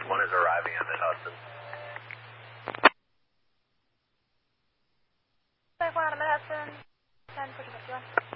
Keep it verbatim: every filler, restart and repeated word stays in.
one is arriving on Mid-Hudson. five one on Mid-Hudson, ten four two one.